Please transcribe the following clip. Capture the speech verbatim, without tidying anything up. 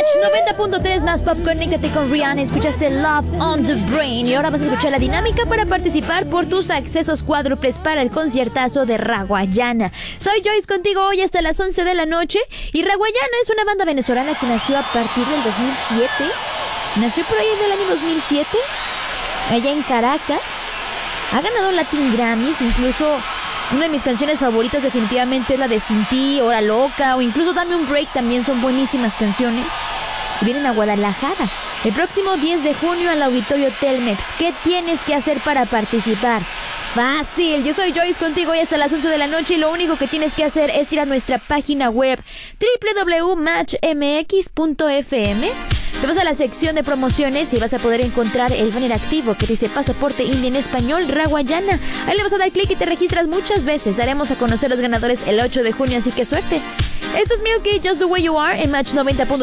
noventa punto tres más pop, conéctate con Rihanna. Escuchaste Love on the Brain. Y ahora vas a escuchar la dinámica para participar por tus accesos cuádruples para el conciertazo de Raguayana. Soy Joyce contigo hoy hasta las once de la noche. Y Raguayana es una banda venezolana que nació a partir del dos mil siete. Nació por ahí en el año dos mil siete, allá en Caracas. Ha ganado Latin Grammys, incluso una de mis canciones favoritas definitivamente es la de Sin Ti, Hora Loca, o incluso Dame un Break, también son buenísimas canciones. Vienen a Guadalajara el próximo diez de junio al Auditorio Telmex. ¿Qué tienes que hacer para participar? Fácil, yo soy Joyce contigo hoy hasta las once de la noche y lo único que tienes que hacer es ir a nuestra página web doble u doble u doble u punto match m x punto f m. Te vas a la sección de promociones y vas a poder encontrar el banner activo que dice Pasaporte Indie en español, Raguayana. Ahí le vas a dar clic y te registras muchas veces. Daremos a conocer los ganadores el ocho de junio, así que suerte. Esto es Milky, Just the Way You Are en Match noventa punto tres.